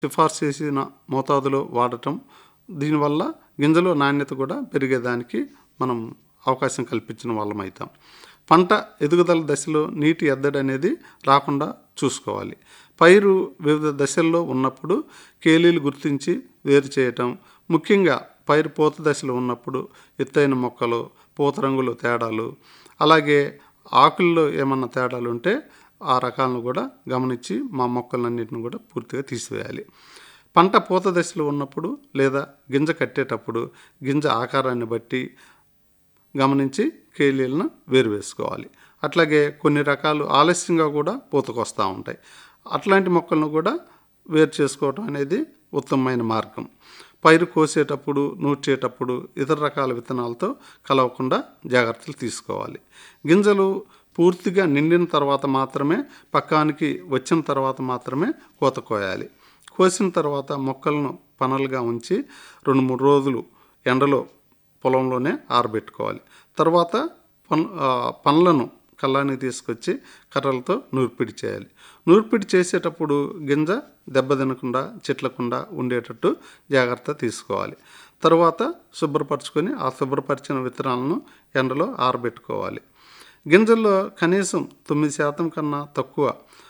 సిఫార్సు చేసిన మోతాదులో వాడటం, దీనివల్ల గింజలో నాణ్యత కూడా పెరిగేదానికి మనం అవకాశం కల్పించిన వాళ్ళం అవుతాం. పంట ఎదుగుదల దశలో నీటి ఎద్దడి అనేది రాకుండా చూసుకోవాలి. పైరు వివిధ దశల్లో ఉన్నప్పుడు కేలీలు గుర్తించి వేరు చేయటం, ముఖ్యంగా పైరు పూత దశలో ఉన్నప్పుడు ఎత్తైన మొక్కలు, పూత రంగులు తేడాలు, అలాగే ఆకుల్లో ఏమన్నా తేడాలు ఉంటే ఆ రకాలను కూడా గమనించి మా మొక్కలన్నింటిని కూడా పూర్తిగా తీసివేయాలి. పంట పూత దశలో ఉన్నప్పుడు లేదా గింజ కట్టేటప్పుడు గింజ ఆకారాన్ని బట్టి గమనించి కేలీలను వేరు వేసుకోవాలి. అట్లాగే కొన్ని రకాలు ఆలస్యంగా కూడా పూతకొస్తూ ఉంటాయి. అట్లాంటి మొక్కలను కూడా వేరు చేసుకోవటం అనేది ఉత్తమమైన మార్గం. పైరు కోసేటప్పుడు, నూర్చేటప్పుడు ఇతర రకాల విత్తనాలతో కలవకుండా జాగ్రత్తలు తీసుకోవాలి. గింజలు పూర్తిగా నిండిన తర్వాత మాత్రమే, పక్కానికి వచ్చిన తర్వాత మాత్రమే కోత కోయాలి. కోసిన తర్వాత మొక్కలను పనలుగా ఉంచి 2-3 రోజులు ఎండలో పొలంలోనే ఆరబెట్టుకోవాలి. తర్వాత పనులను కళ్ళానికి తీసుకొచ్చి కర్రలతో నూర్పిడి చేయాలి. నూర్పిడి చేసేటప్పుడు గింజ దెబ్బతినకుండా, చిట్లకుండా ఉండేటట్టు జాగ్రత్త తీసుకోవాలి. తర్వాత శుభ్రపరచుకొని ఆ శుభ్రపరిచిన విత్తనాలను ఎండలో ఆరబెట్టుకోవాలి. గింజల్లో కనీసం 9% కన్నా తక్కువ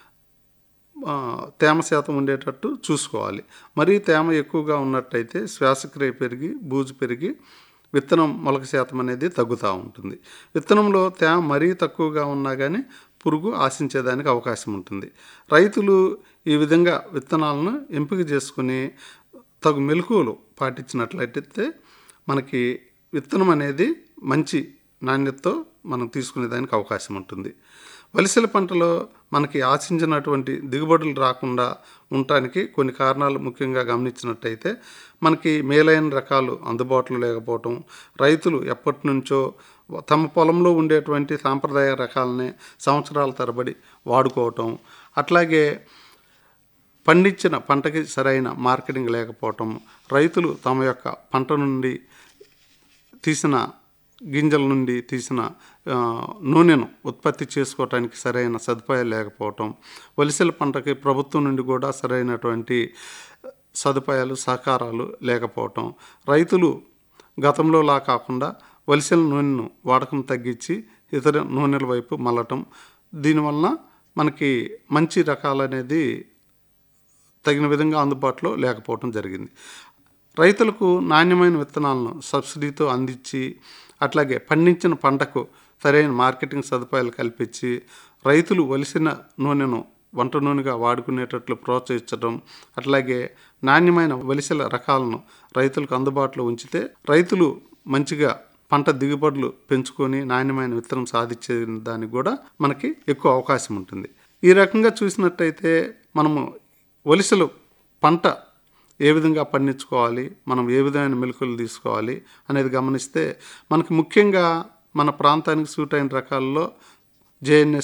తేమ శాతం ఉండేటట్టు చూసుకోవాలి. మరీ తేమ ఎక్కువగా ఉన్నట్టయితే శ్వాసక్రియ పెరిగి, బూజు పెరిగి విత్తనం మొలక శాతం అనేది తగ్గుతూ ఉంటుంది. విత్తనంలో తేమ మరీ తక్కువగా ఉన్నా కానీ పురుగు ఆశించేదానికి అవకాశం ఉంటుంది. రైతులు ఈ విధంగా విత్తనాలను ఎంపిక చేసుకుని తగు మెలకువలు పాటించినట్లయితే మనకి విత్తనం అనేది మంచి నాణ్యతతో మనం తీసుకునేదానికి అవకాశం ఉంటుంది. వలసల పంటలో మనకి ఆశించినటువంటి దిగుబడులు రాకుండా ఉండటానికి కొన్ని కారణాలు ముఖ్యంగా గమనించినట్టయితే మనకి మేలైన రకాలు అందుబాటులో లేకపోవటం, రైతులు ఎప్పటి నుంచో తమ పొలంలో ఉండేటువంటి సాంప్రదాయ రకాలనే సంవత్సరాల తరబడి వాడుకోవటం, అట్లాగే పండించిన పంటకి సరైన మార్కెటింగ్ లేకపోవటం, రైతులు తమ యొక్క పంట నుండి తీసిన గింజల నుండి తీసిన నూనెను ఉత్పత్తి చేసుకోవటానికి సరైన సదుపాయాలు లేకపోవటం, వలసల పంటకి ప్రభుత్వం నుండి కూడా సరైనటువంటి సదుపాయాలు, సహకారాలు లేకపోవటం, రైతులు గతంలోలా కాకుండా వలసల నూనెను వాడకం తగ్గించి ఇతర నూనెల వైపు మళ్ళటం, దీనివలన మనకి మంచి రకాలు అనేది తగిన విధంగా అందుబాటులో లేకపోవటం జరిగింది. రైతులకు నాణ్యమైన విత్తనాలను సబ్సిడీతో అందించి, అట్లాగే పండించిన పంటకు సరైన మార్కెటింగ్ సదుపాయాలు కల్పించి, రైతులు వలసిన నూనెను వంట నూనెగా వాడుకునేటట్లు ప్రోత్సహించడం, అట్లాగే నాణ్యమైన వలసల రకాలను రైతులకు అందుబాటులో ఉంచితే రైతులు మంచిగా పంట దిగుబడులు పెంచుకొని నాణ్యమైన విత్తనం సాధించే దానికి కూడా మనకి ఎక్కువ అవకాశం ఉంటుంది. ఈ రకంగా చూసినట్టయితే మనము వలసలు పంట ఏ విధంగా పండించుకోవాలి, మనం ఏ విధమైన మెలకువలు తీసుకోవాలి అనేది గమనిస్తే మనకు ముఖ్యంగా మన ప్రాంతానికి సూట్ అయిన రకాల్లో JNS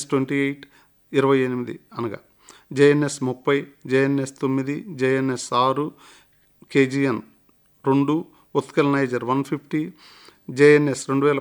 28-28 అనగా JNS 30, JNS 9, JNS 6, KGN 2, Utkal niger 150, JNS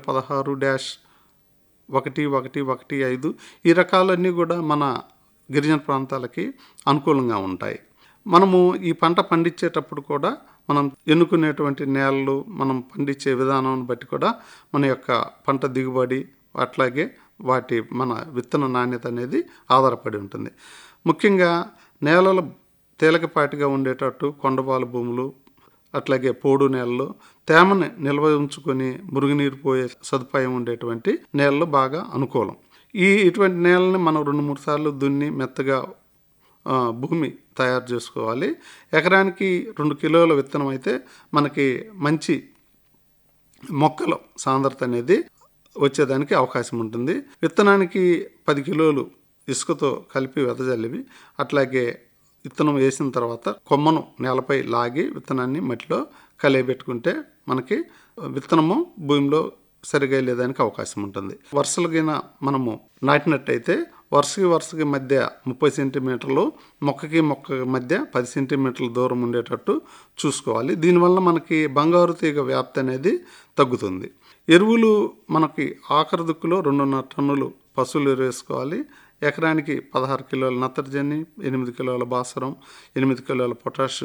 2016-1115 ఈ రకాలన్నీ కూడా మన గిరిజన ప్రాంతాలకి అనుకూలంగా ఉంటాయి. మనము ఈ పంట పండించేటప్పుడు కూడా మనం ఎన్నుకునేటువంటి నేలలు, మనం పండించే విధానం బట్టి కూడా మన యొక్క పంట దిగుబడి, అట్లాగే మన విత్తన నాణ్యత అనేది ఆధారపడి ఉంటుంది. ముఖ్యంగా నేలలు తేలికపాటిగా ఉండేటట్టు కొండపాలు భూములు, అట్లాగే పోడు నేలలు, తేమని నిల్వ ఉంచుకొని మురుగునీరు పోయే సదుపాయం ఉండేటువంటి నేలలు బాగా అనుకూలం. ఇటువంటి నేలని మనం 2-3 సార్లు దున్ని మెత్తగా భూమి తయారు చేసుకోవాలి. ఎకరానికి 2 కిలోల విత్తనం అయితే మనకి మంచి మొక్కల సాంద్రత అనేది వచ్చేదానికి అవకాశం ఉంటుంది. విత్తనానికి 10 కిలోలు ఇసుకతో కలిపి వెదజల్లివి, అట్లాగే విత్తనం వేసిన తర్వాత కొమ్మను నేలపై లాగి విత్తనాన్ని మట్టిలో కలియబెట్టుకుంటే మనకి విత్తనము భూమిలో సరిగా వెళ్ళేదానికి అవకాశం ఉంటుంది. వరుసలుగిన మనము నాటినట్టయితే వరుసకి మధ్య 30 సెంటీమీటర్లు, మొక్కకి మధ్య 10 సెంటీమీటర్ల దూరం ఉండేటట్టు చూసుకోవాలి. దీనివల్ల మనకి బంగారు తీగ వ్యాప్తి అనేది తగ్గుతుంది. ఎరువులు మనకి ఆఖరి దుక్కులో 2.5 టన్నులు పశువులు ఎరువు వేసుకోవాలి. ఎకరానికి 16 కిలోల నత్రజని, 8 కిలోల భాస్వరం, 8 కిలోల పొటాష్